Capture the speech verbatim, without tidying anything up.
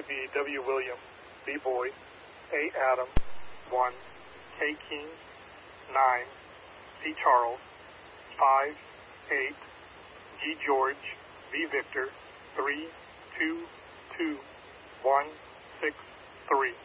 to be W. William, B. Boy, A. Adam, one, K. King, nine, C. Charles, five, eight, G. George, V. Victor, three, two, two, one, six, three.